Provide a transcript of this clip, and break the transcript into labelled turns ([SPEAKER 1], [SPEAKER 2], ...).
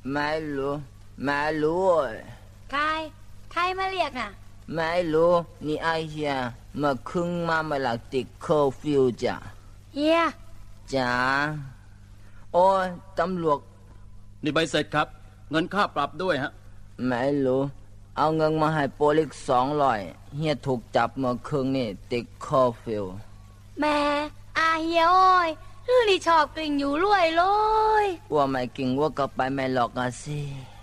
[SPEAKER 1] ไม่รู้
[SPEAKER 2] ใครมาเรียกน่ะ
[SPEAKER 1] ไม่รู้นี่ไอเฮียมาครึ่งมาหลักติดเคอร์ฟิวจ้ะ
[SPEAKER 2] เฮีย
[SPEAKER 1] จ๋าโอ้ยตำรวจ
[SPEAKER 3] นี่ใบเสร็จครับเงินค่าปรับด้วยฮะ
[SPEAKER 1] ไม่รู้เอาเงินมาให้โปลิก200เฮียถูกจับเมื่อคืนนี่ติดเคอร์ฟิว
[SPEAKER 2] แม่เฮียโอ้ยนี่ชอบกินอยู่รวยเลย
[SPEAKER 1] ว่าไม่กินว่าก็ไปไม่หลอกสิ